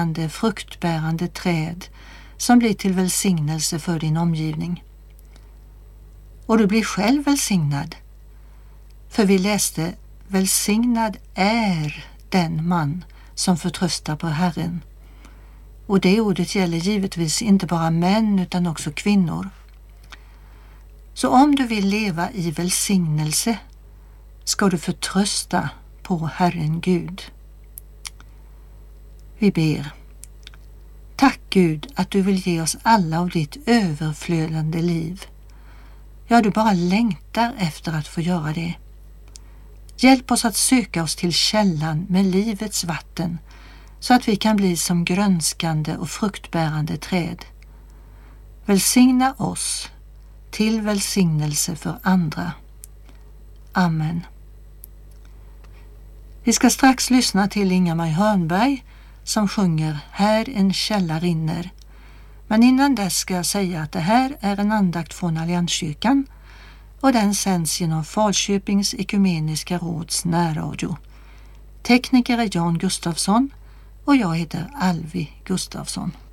växande, fruktbärande träd som blir till välsignelse för din omgivning. Och du blir själv välsignad. För vi läste: välsignad är den man som förtröstar på Herren. Och det ordet gäller givetvis inte bara män utan också kvinnor. Så om du vill leva i välsignelse ska du förtrösta på Herren Gud. Vi ber. Tack Gud att du vill ge oss alla av ditt överflödande liv. Ja, du bara längtar efter att få göra det. Hjälp oss att söka oss till källan med livets vatten så att vi kan bli som grönskande och fruktbärande träd. Välsigna oss till välsignelse för andra. Amen. Vi ska strax lyssna till Inga-Maj Hörnberg som sjunger Här en källa rinner. Men innan dess ska jag säga att det här är en andakt från Allianskyrkan och den sänds genom Falköpings ekumeniska råds närradio. Tekniker är Jan Gustafsson och jag heter Alvi Gustafsson.